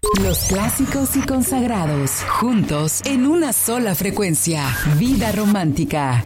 Los clásicos y consagrados, juntos en una sola frecuencia. Vida romántica.